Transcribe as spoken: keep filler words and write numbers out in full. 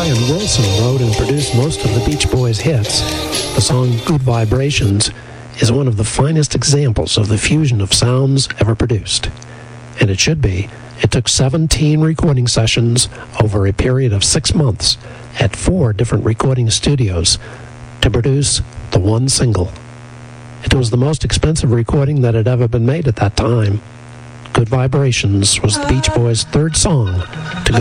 Brian Wilson wrote and produced most of the Beach Boys hits, the song Good Vibrations is one of the finest examples of the fusion of sounds ever produced. And it should be. It took seventeen recording sessions over a period of six months at four different recording studios to produce the one single. It was the most expensive recording that had ever been made at that time. Good Vibrations was the Beach Boys' third song to go